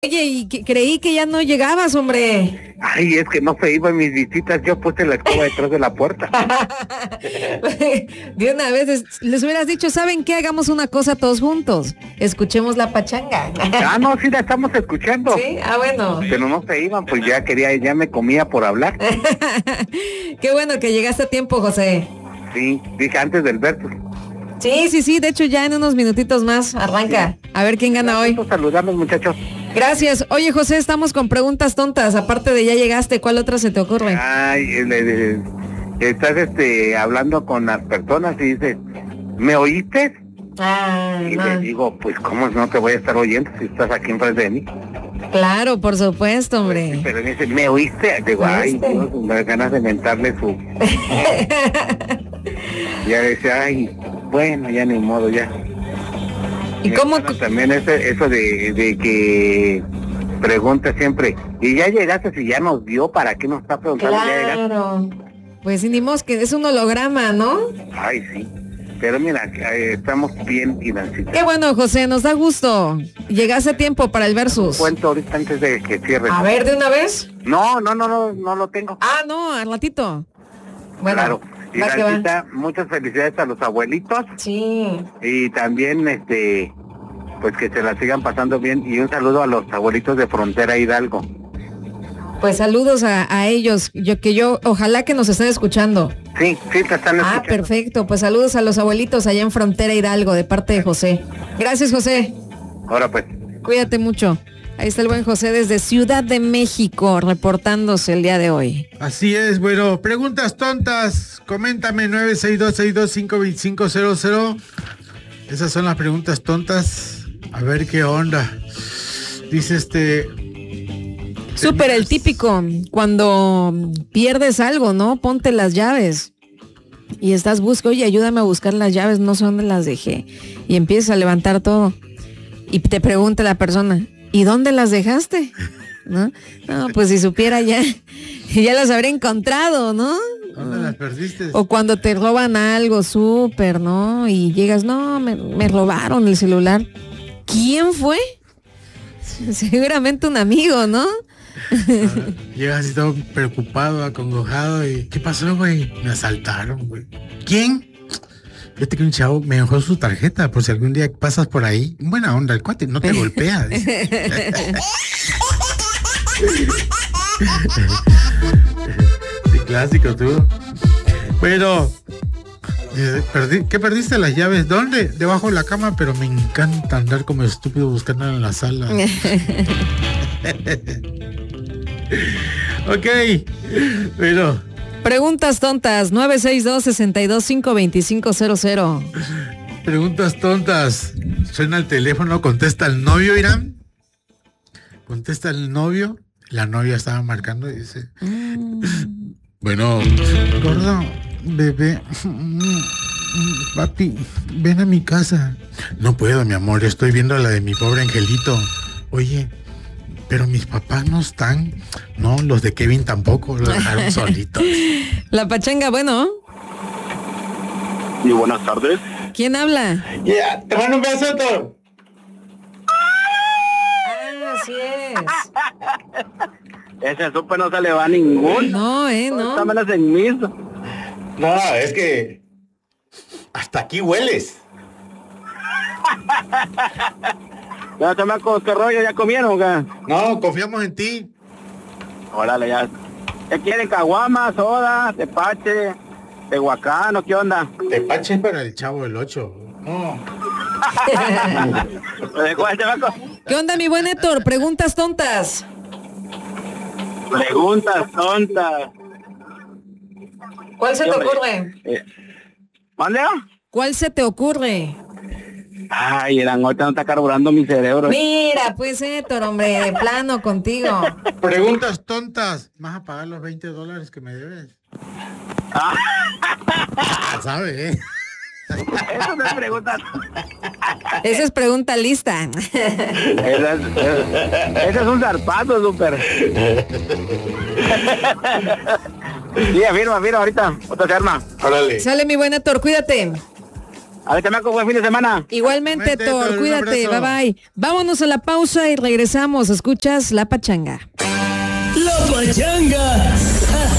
Oye, y creí que ya no llegabas, hombre. Ay, es que no se iban mis visitas, yo puse la escoba detrás de la puerta. De una vez les hubieras dicho, ¿saben qué? Hagamos una cosa todos juntos. Escuchemos la pachanga. No, sí la estamos escuchando. Sí, bueno. Pero no se iban, pues ya me comía por hablar. Qué bueno que llegaste a tiempo, José. Sí, dije antes del verso. Sí, de hecho ya en unos minutitos más arranca. A ver quién gana hoy. Saludarlos, muchachos. Gracias. Oye, José, estamos con preguntas tontas. Aparte de ya llegaste, ¿cuál otra se te ocurre? Ay, estás hablando con las personas y dices, ¿me oíste? Y le digo, pues cómo no te voy a estar oyendo si estás aquí enfrente de mí. Claro, por supuesto, hombre. Pero me dice, ¿me oíste? Digo, ay, Dios, me da ganas de mentarle su... Ya decía, ay, bueno, ya ni modo, ya. ¿Y cómo? También eso de que pregunta siempre, ¿y ya llegaste? Si ya nos vio, ¿para qué nos está preguntando? Claro. Pues ni modo que es un holograma, ¿no? Ay, sí. Pero mira, estamos bien y Nancita. Qué bueno, José, nos da gusto. Llegaste a tiempo para el versus. Cuento ahorita antes de que cierre. A ver, ¿de una vez? No lo tengo. No, al ratito. Bueno, claro. Y Nancita, muchas felicidades a los abuelitos. Sí. Y también, pues que se la sigan pasando bien. Y un saludo a los abuelitos de Frontera Hidalgo. Pues saludos a ellos, ojalá que nos estén escuchando. Sí, te están escuchando. Perfecto, pues saludos a los abuelitos allá en Frontera Hidalgo, de parte de José. Gracias, José. Ahora pues. Cuídate mucho. Ahí está el buen José desde Ciudad de México, reportándose el día de hoy. Así es, bueno, preguntas tontas, coméntame 962-625-2500. Esas son las preguntas tontas, a ver qué onda. Dice Súper el típico, cuando pierdes algo, ¿no? Ponte las llaves y estás oye, ayúdame a buscar las llaves, no sé dónde las dejé. Y empiezas a levantar todo y te pregunta la persona, ¿y dónde las dejaste? ¿No? No, pues si supiera ya las habría encontrado, ¿no? ¿Dónde las perdiste? O cuando te roban algo súper, ¿no? Y llegas, no, me robaron el celular. ¿Quién fue? Seguramente un amigo, ¿no? Llegas así todo preocupado, acongojado y ¿qué pasó, güey? Me asaltaron, güey. ¿Quién? Fíjate que un chavo me dejó su tarjeta por si algún día pasas por ahí. Buena onda, el cuate no te golpea. Sí, clásico tú. Pero ¿qué perdiste? Las llaves. ¿Dónde? Debajo de la cama, pero me encanta andar como estúpido buscando en la sala. Ok, pero preguntas tontas, 962-625-2500. Preguntas tontas. Suena el teléfono, contesta el novio, Irán. Contesta el novio. La novia estaba marcando y dice, bueno, gordo, bebé, papi, ven a mi casa. No puedo, mi amor, estoy viendo la de mi pobre angelito. Oye, pero mis papás no están. No, los de Kevin tampoco, los dejaron solitos. La pachanga, bueno. Y buenas tardes. ¿Quién habla? Ya, te mando un besoto. Así es. Ese súper no se le va a ningún. No, no. Dámelas en mis. No, es que hasta aquí hueles. Ya, chamacos, ¿qué rollo? ¿Ya comieron o qué? No, confiamos en ti. Órale, ya. ¿Qué quieren? ¿Caguama, soda, tepache, tehuacano? ¿Qué onda? Tepache para el Chavo del 8. No. ¿Qué onda, mi buen Héctor? Preguntas tontas. Preguntas tontas. ¿Cuál se te ocurre? ¿Mande? ¿Cuál se te ocurre? Ay, el ahorita no está carburando mi cerebro. Mira, pues Héctor, hombre, de plano contigo. Preguntas tontas. ¿Vas a pagar los $20 que me debes? ¿Sabes? Eso no es pregunta. Esa es pregunta lista. Ese es un zarpazo, súper. Sí, afirma, ahorita. Otra se arma. Órale. Sale, mi buen Héctor, cuídate. A ver, chamaco, buen fin de semana. Igualmente, Thor, cuídate, bye bye. Vámonos a la pausa y regresamos. Escuchas La Pachanga. La Pachanga